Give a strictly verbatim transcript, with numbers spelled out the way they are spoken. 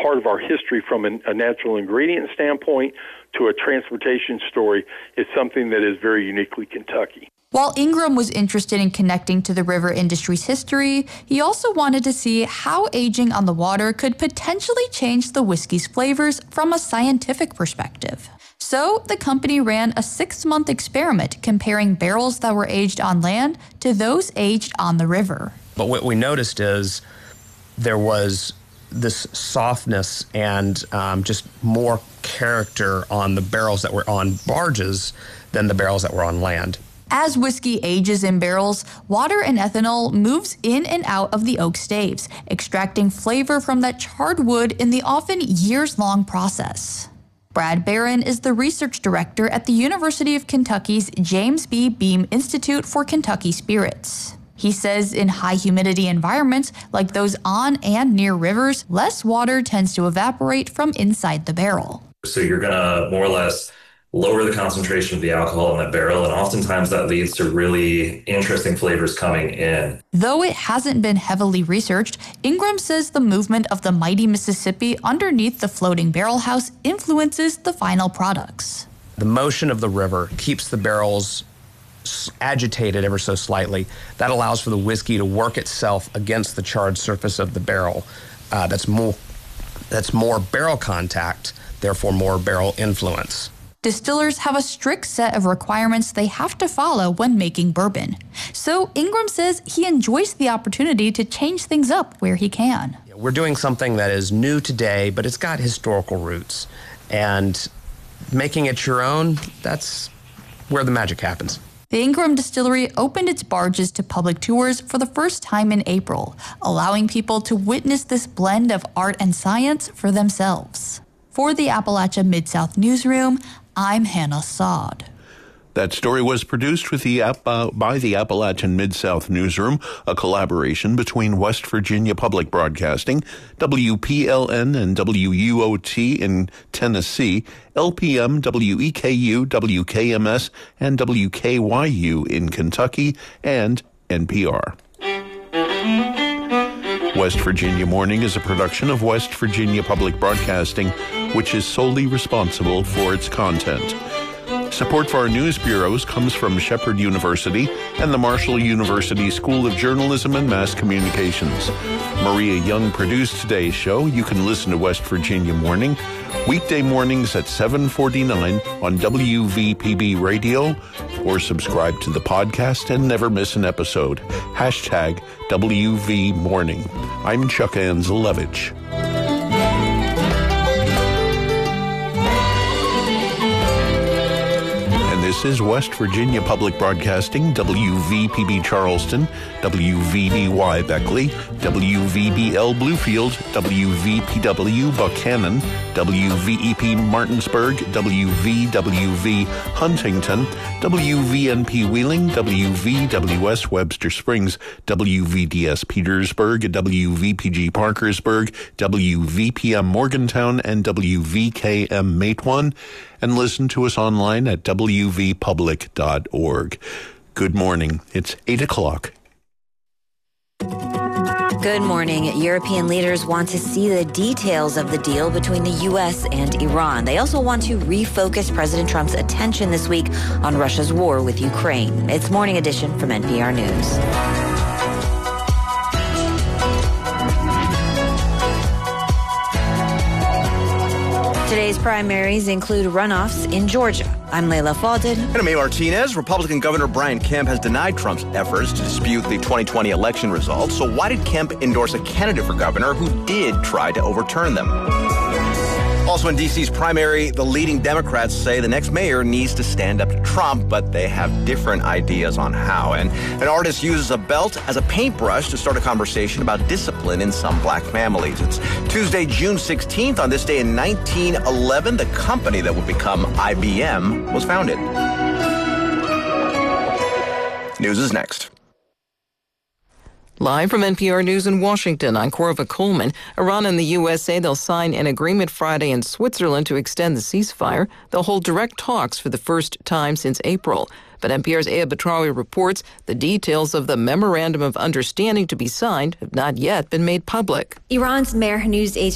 part of our history from an, a natural ingredient standpoint to a transportation story is something that is very uniquely Kentucky. While Ingram was interested in connecting to the river industry's history, he also wanted to see how aging on the water could potentially change the whiskey's flavors from a scientific perspective. So the company ran a six-month experiment comparing barrels that were aged on land to those aged on the river. But what we noticed is there was this softness and um, just more character on the barrels that were on barges than the barrels that were on land. As whiskey ages in barrels, water and ethanol moves in and out of the oak staves, extracting flavor from that charred wood in the often years-long process. Brad Barron is the research director at the University of Kentucky's James B. Beam Institute for Kentucky Spirits. He says in high humidity environments like those on and near rivers, less water tends to evaporate from inside the barrel. So you're going to more or less lower the concentration of the alcohol in that barrel, and oftentimes that leads to really interesting flavors coming in. Though it hasn't been heavily researched, Ingram says the movement of the mighty Mississippi underneath the floating barrel house influences the final products. The motion of the river keeps the barrels agitated ever so slightly. That allows for the whiskey to work itself against the charred surface of the barrel. Uh, that's more, that's more barrel contact, therefore more barrel influence. Distillers have a strict set of requirements they have to follow when making bourbon. So Ingram says he enjoys the opportunity to change things up where he can. We're doing something that is new today, but it's got historical roots. And making it your own, that's where the magic happens. The Ingram Distillery opened its barges to public tours for the first time in April, allowing people to witness this blend of art and science for themselves. For the Appalachia Mid-South Newsroom, I'm Hannah Sod. That story was produced with the uh, by the Appalachian Mid-South Newsroom, a collaboration between West Virginia Public Broadcasting, W P L N and W U O T in Tennessee, L P M, W E K U, W K M S, and W K Y U in Kentucky, and N P R. West Virginia Morning is a production of West Virginia Public Broadcasting, which is solely responsible for its content. Support for our news bureaus comes from Shepherd University and the Marshall University School of Journalism and Mass Communications. Maria Young produced today's show. You can listen to West Virginia Morning weekday mornings at seven forty-nine on W V P B Radio, or subscribe to the podcast and never miss an episode. Hashtag W V Morning. I'm Chuck Anzelevich. This is West Virginia Public Broadcasting, W V P B Charleston, W V B Y Beckley, W V B L Bluefield, W V P W Buchanan, W V E P Martinsburg, W V W V Huntington, W V N P Wheeling, W V W S Webster Springs, W V D S Petersburg, W V P G Parkersburg, W V P M Morgantown, and W V K M Matewan. And listen to us online at w v public dot org. Good morning. It's eight o'clock. Good morning. European leaders want to see the details of the deal between the U S and Iran. They also want to refocus President Trump's attention this week on Russia's war with Ukraine. It's Morning Edition from N P R News. Today's primaries include runoffs in Georgia. I'm Layla Falded. And I'm May Martinez. Republican Governor Brian Kemp has denied Trump's efforts to dispute the twenty twenty election results. So why did Kemp endorse a candidate for governor who did try to overturn them? Also in D C's primary, the leading Democrats say the next mayor needs to stand up to Trump, but they have different ideas on how. And an artist uses a belt as a paintbrush to start a conversation about discipline in some black families. It's Tuesday, June sixteenth. On this day in nineteen eleven, the company that would become I B M was founded. News is next. Live from N P R News in Washington, I'm Corva Coleman. Iran and the U S say they'll sign an agreement Friday in Switzerland to extend the ceasefire. They'll hold direct talks for the first time since April. But N P R's Aya Batrawi reports the details of the memorandum of understanding to be signed have not yet been made public. Iran's Mehr News Agency